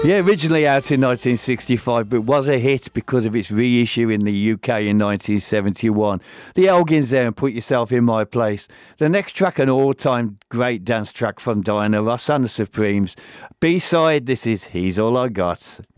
Yeah, originally out in 1965, but was a hit because of its reissue in the UK in 1971. The Elgins there and Put Yourself in My Place. The next track, an all-time great dance track from Diana Ross and the Supremes. B-side, this is He's All I Got.